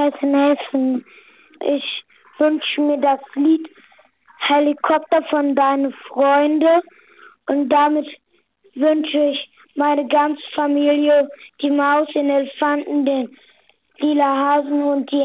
heiße Nelson. Ich wünsche mir das Lied Helikopter von Deine Freunde und damit wünsche ich meine ganze Familie, die Maus, den Elefanten, den lila Hasen und die